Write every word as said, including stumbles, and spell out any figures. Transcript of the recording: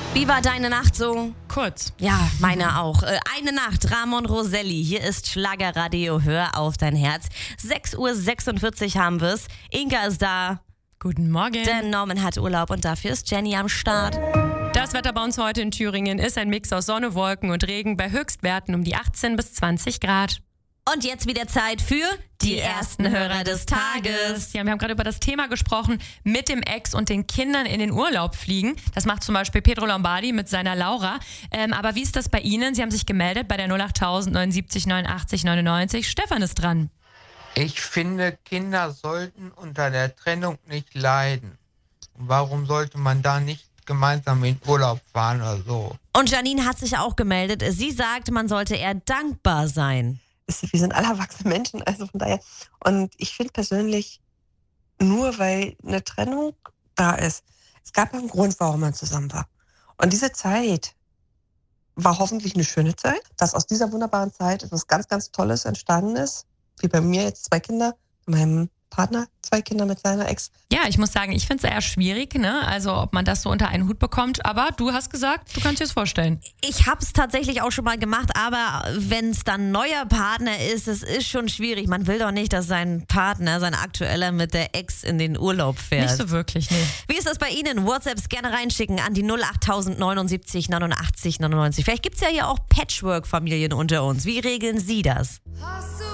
Wie war deine Nacht so? Kurz. Ja, meine auch. Äh, Eine Nacht, Ramon Roselli. Hier ist Schlagerradio. Hör auf dein Herz. sechs Uhr sechsundvierzig haben wir's. Inka ist da. Guten Morgen. Denn Norman hat Urlaub und dafür ist Jenny am Start. Das Wetter bei uns heute in Thüringen ist ein Mix aus Sonne, Wolken und Regen bei Höchstwerten um die achtzehn bis zwanzig Grad. Und jetzt wieder Zeit für die ersten Hörer des Tages. Ja, wir haben gerade über das Thema gesprochen, mit dem Ex und den Kindern in den Urlaub fliegen. Das macht zum Beispiel Pedro Lombardi mit seiner Laura. Ähm, aber wie ist das bei Ihnen? Sie haben sich gemeldet bei der null acht tausend neunundsiebzig neunundachtzig neunundneunzig. Stefan ist dran. Ich finde, Kinder sollten unter der Trennung nicht leiden. Warum sollte man da nicht gemeinsam in Urlaub fahren oder so? Und Janine hat sich auch gemeldet. Sie sagt, man sollte eher dankbar sein. Wir sind alle erwachsene Menschen, also von daher. Und ich finde persönlich, nur weil eine Trennung da ist, es gab einen Grund, warum man zusammen war. Und diese Zeit war hoffentlich eine schöne Zeit, dass aus dieser wunderbaren Zeit etwas ganz, ganz Tolles entstanden ist. Wie bei mir jetzt zwei Kinder, meinem Partner zwei Kinder mit seiner Ex. Ja, ich muss sagen, ich finde es eher schwierig, ne? Also ob man das so unter einen Hut bekommt. Aber du hast gesagt, du kannst dir das vorstellen. Ich habe es tatsächlich auch schon mal gemacht, aber wenn es dann ein neuer Partner ist, es ist schon schwierig. Man will doch nicht, dass sein Partner, sein aktueller mit der Ex in den Urlaub fährt. Nicht so wirklich, nee. Wie ist das bei Ihnen? WhatsApps gerne reinschicken an die null acht tausend neunundsiebzig neunundachtzig neunundneunzig. Vielleicht gibt es ja hier auch Patchwork-Familien unter uns. Wie regeln Sie das?